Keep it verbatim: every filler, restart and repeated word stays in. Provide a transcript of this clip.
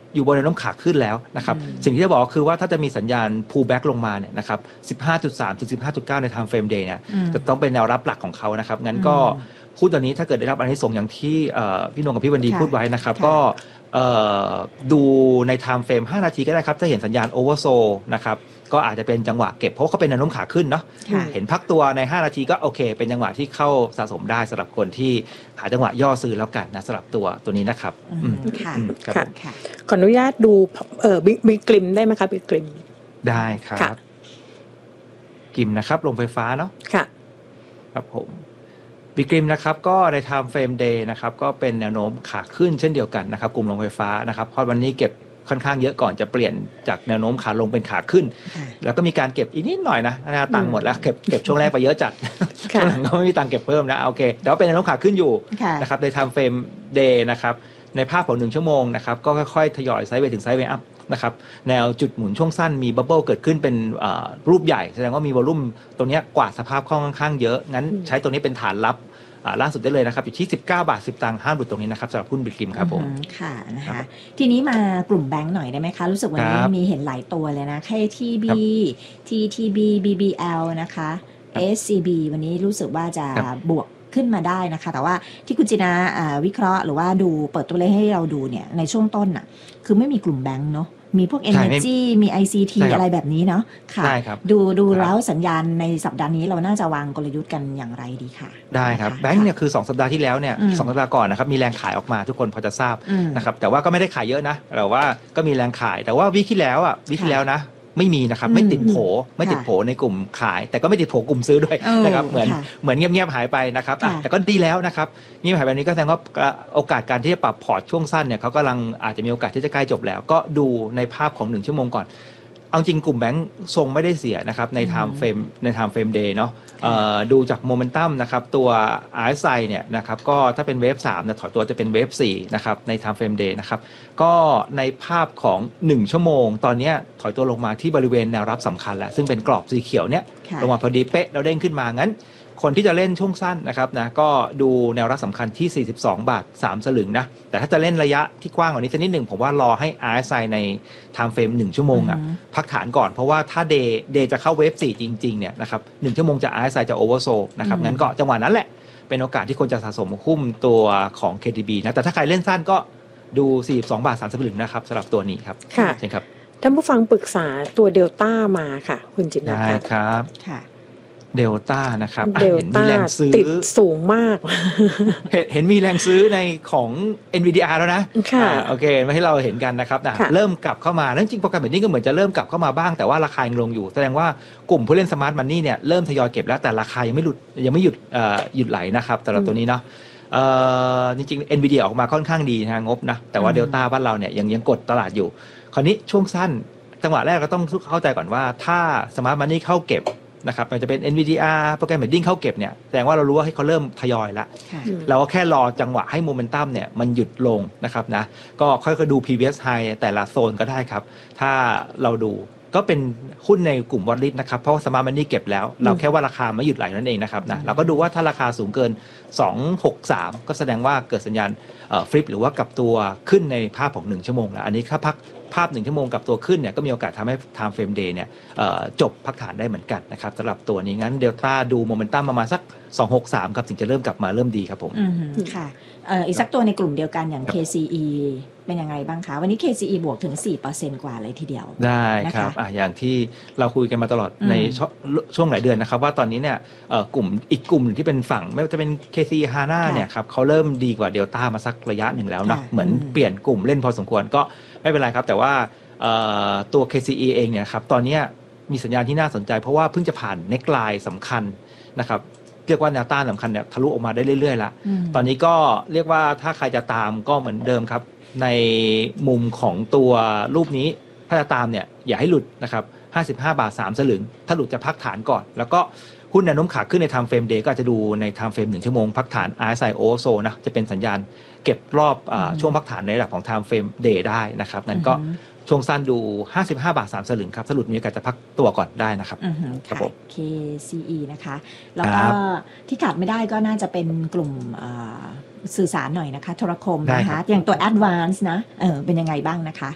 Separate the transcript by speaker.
Speaker 1: อยู่บนแนวโน้มขาขึ้นแล้วนะครับสิ่งที่จะบอกคือว่าถ้าจะมีสัญญาณ pull back ลงมาเนี่ยนะครับ สิบห้าจุดสาม ถึง สิบห้าจุดเก้า ใน time frame day เนี่ยจะต้องเป็นแนวรับหลักของเขานะครับงั้นก็พูดตอนนี้ถ้าเกิดได้รับอานิสงส์อย่างที่พี่นงกับพี่วันดีพูดไว้นะครับก็ดูใน time frame ห้านาทีก็ได้ครับถ้าเห็นสัญญาณ oversold นะครับก็อาจจะเป็นจังหวะเก็บเพราะเขาเป็นแนวโน้มขาขึ้นเนาะเห็นพักตัวในห้านาทีก็โอเคเป็นจังหวะที่เข้าสะสมได้สำหรับคนที่หาจังหวะย่อซื้อแล้วกันนะสำหรับตัวตัวนี้นะครับ
Speaker 2: ค่ะ
Speaker 3: ค่ะขออนุญาตดูเอ่อบิ๊กกลิมได้ไหมคะบิ๊กกลิม
Speaker 1: ได้ครับกลิมนะครับลงไฟฟ้าเนาะ
Speaker 3: ค่ะ
Speaker 1: ครับผมบิ๊กกลิมนะครับก็ใน time frame day นะครับก็เป็นแนวโน้มขาขึ้นเช่นเดียวกันนะครับกลุ่มลงไฟฟ้านะครับเพราะวันนี้เก็บค่อนข้างเยอะก่อนจะเปลี่ยนจากแนวโน้มขาลงเป็นขาขึ้นแล้วก็มีการเก็บอีกนิดหน่อยนะตังค์หมดแล้วเก็บเก็บช่วงแรกไปเยอะจัดช่วงหลังก็ไม่มีตังค์เก็บเพิ่มนะโอเคแต่ว่าเป็นแนวโน้มขาขึ้นอยู่นะครับใน time frame day นะครับในภาพของหนึ่งชั่วโมงนะครับก็ค่อยๆทยอยไซด์เวย์ถึงไซด์เวย์อัพนะครับแนวจุดหมุนช่วงสั้นมีบับเบิ้ลเกิดขึ้นเป็นรูปใหญ่แสดงว่ามีวอลุ่มตรงนี้กวาดสภาพคล่องค่อนข้างเยอะงั้นใช้ตรงนี้เป็นฐานรับล่าสุดได้เลยนะครับอยู่ที่สิบเก้าบาทสิบตังค์ห้ามหลุดตรงนี้นะครับสำหรับหุ้นบิ๊กกลิมครับผม
Speaker 2: ค่ะนะคะทีนี้มากลุ่มแบงก์หน่อยได้ไหมคะรู้สึกวันนี้มีเห็นหลายตัวเลยนะ เค ที บี ที ที บี บี บี แอล นะคะ เอส ซี บี วันนี้รู้สึกว่าจะบวกขึ้นมาได้นะคะแต่ว่าที่คุณจินาวิเคราะห์หรือว่าดูเปิดตัวเลขให้เราดูเนี่ยในช่วงต้นน่ะคือไม่มีกลุ่มแบงก์เนาะมีพวก Energy มี ไอ ซี ที อะไรแบบนี้เนาะค่ะดูดูแล้วสัญญาณในสัปดาห์นี้เราน่าจะวางกลยุทธ์กันอย่างไรดีค่ะ
Speaker 1: ได้ครับแบงค์เนี่ยคือสองสัปดาห์ที่แล้วเนี่ยสองสัปดาห์ก่อนนะครับมีแรงขายออกมาทุกคนพอจะทราบนะครับแต่ว่าก็ไม่ได้ขายเยอะนะแต่ว่าก็มีแรงขายแต่ว่าวิที่แล้วอ่ะวิที่แล้วนะไม่มีนะครับไม่ติดโผไม่ติดโผในกลุ่มขายแต่ก็ไม่ติดโผกลุ่มซื้อด้วยนะครับเหมือนเหมือนเงียบๆหายไปนะครับแต่ก็ดีแล้วนะครับเงียบหายแบบนี้ก็แสดงว่าโอกาสการที่จะปรับพอร์ตช่วงสั้นเนี่ยเขากำลังอาจจะมีโอกาสที่จะใกล้จบแล้วก็ดูในภาพของหนึ่งชั่วโมงก่อนเอาจริงกลุ่มแบงก์ทรงไม่ได้เสียนะครับใน time frame ใน time frame day เนาะดูจากโมเมนตัมนะครับตัว อาร์ เอส ไอ เนี่ยนะครับก็ถ้าเป็นเวฟสามเนี่ยถอยตัวจะเป็นเวฟสี่นะครับใน time frame day นะครับก็ในภาพของหนึ่งชั่วโมงตอนนี้ถอยตัวลงมาที่บริเวณแนวรับสำคัญแล้วซึ่งเป็นกรอบสีเขียวเนี่ยลงมาพอดีเป๊ะแล้วเด้งขึ้นมางั้นคนที่จะเล่นช่วงสั้นนะครับนะก็ดูแนวรับสำคัญที่สี่สิบสองบาทสามสลึงนะแต่ถ้าจะเล่นระยะที่กว้างกว่านี้สักนิดหนึ่งผมว่ารอให้ อาร์ เอส ไอ ใน time frame หนึ่งชั่วโมงอ่ะพักฐานก่อนเพราะว่าถ้า day day จะเข้าเวฟสี่จริงๆเนี่ยนะครับหนึ่งชั่วโมงจะ อาร์ เอส ไอ จะ oversold นะครับงั้นก็จังหวะนั้นแหละเป็นโอกาสที่คนจะสะสมหุ้นตัวของ เค ที บี นะแต่ถ้าใครเล่นสั้นก็ดูสี่สิบสองบาทสามสลึงนะครับสำหรับตัวนี้ครับ
Speaker 3: ค่ะ
Speaker 1: ใช่ครับ
Speaker 3: ท่านผู้ฟังปรึกษาตัวเดลต้ามาค่ะคุณจินนา
Speaker 1: ได้ครับ
Speaker 2: ค่ะ
Speaker 1: เดลต้านะครับ
Speaker 3: เดลต้าติดสูงมาก
Speaker 1: เห็นเห็นมีแรงซื้อในของ เอ็น วี ดี อาร์ แล้วนะ
Speaker 3: ค่ะ
Speaker 1: โอเคมาให้เราเห็นกันนะครับนะเริ่มกลับเข้ามาแล้วจริงโปรแกรมแบบนี้ก็เหมือนจะเริ่มกลับเข้ามาบ้างแต่ว่าราคายังลงอยู่แสดงว่ากลุ่มผู้เล่นสมาร์ทมันนี่เนี่ยเริ่มทยอยเก็บแล้วแต่ราคายังไม่หลุดยังไม่หยุดหยุดไหลนะครับสำหรับตัวนี้เนาะจริงๆ เอ็น วี ดี อาร์ ออกมาค่อนข้างดีนะงบนะแต่ว่าเดลต้าบ้านเราเนี่ยยังยังกดตลาดอยู่คราวนี้ช่วงสั้นจังหวะแรกก็ต้องเข้าใจก่อนว่าถ้าสมาร์ทมันนี่เข้าเก็บนะครับมันจะเป็น เอ็น วี ดี อาร์ โปรแกรมเทรดดิ้งเข้าเก็บเนี่ยแสดงว่าเรารู้ว่าให้เขาเริ่มทยอยแล้วเราก็แค่รอจังหวะให้โมเมนตัมเนี่ยมันหยุดลงนะครับนะก็ค่อยๆดู previous high แต่ละโซนก็ได้ครับถ้าเราดูก็เป็นหุ้นในกลุ่มวอลลิตนะครับเพราะว่าสมาร์ทมันนี่เก็บแล้วเราแค่ว่าราคาไม่หยุดไหลนั่นเองนะครับนะเราก็ดูว่าถ้าราคาสูงเกินสองร้อยหกสิบสามก็แสดงว่าเกิดสัญญาณฟลิปหรือว่ากลับตัวขึ้นในภาพของหนึ่งชั่วโมงแล้วอันนี้ถ้าพักภาพหนึ่งชั่วโมงกับตัวขึ้นเนี่ยก็มีโอกาสทำให้ time frame day เนี่ยจบพักฐานได้เหมือนกันนะครับสำหรับตัวนี้งั้นเดลต้าดูโมเมนตัมประมาณสักสองร้อยหกสิบสามครับถึงจะเริ่มกลับมาเริ่มดีครับผม
Speaker 2: อืมค่ะเอ่ออีกสักตัวในกลุ่มเดียวกันอย่าง เค ซี อี เป็นยังไงบ้างคะวันนี้ เค ซี อี บวกถึง สี่เปอร์เซ็นต์ กว่าเลยทีเดียว
Speaker 1: ได้ครับอ่ะอย่างที่เราคุยกันมาตลอดในช่วงหลายเดือนนะครับว่าตอนนี้เนี่ยกลุ่มอีกกลุ่มที่เป็นฝั่งไม่ว่าจะเป็น เค ซี อี Hana เนี่ยครับเขาเริ่มดีกว่าเดลต้ามาสักระยะหนึ่งแล้วเนาะเหมือนเปลี่ยนกลุ่มเล่นพอสมควรก็ไม่เป็นไรครับแต่ว่าตัว เค ซี อี เองเนี่ยครับตอนนี้มีสัญญาณที่น่าสนใจเพราะว่าเพิ่งจะผ่านเน็กไลน์สำคัญนะครับเรียกว่าแนวต้านสำคัญเนี่ยทะลุออกมาได้เรื่อยๆละตอนนี้ก็เรียกว่าถ้าใครจะตามก็เหมือนเดิมครับในมุมของตัวรูปนี้ถ้าจะตามเนี่ยอย่าให้หลุดนะครับห้าสิบห้าบาทสามสลึงถ้าหลุดจะพักฐานก่อนแล้วก็หุ้นแนวโน้มขาขึ้นใน time frame day ก็อาจจะดูใน time frame หนึ่งชั่วโมงพักฐาน อาร์ เอส ไอ oversold นะจะเป็นสัญญาณเก็บรอบช่วงพักฐานในระดับของ time frame day ได้นะครับนั้นก็ช่วงสั้นดูห้าสิบห้าบาทสามสลึงครับสรุปมีโอกาสจะพักตัวก่อนได้นะครับ
Speaker 2: ครับผม เค ซี อี นะคะแล้วก็ที่ขาดไม่ได้ก็น่าจะเป็นกลุ่มสื่อสารหน่อยนะคะโทรคมนะคะอย่างตัว Advance นะเออเป็นยังไงบ้างนะคะ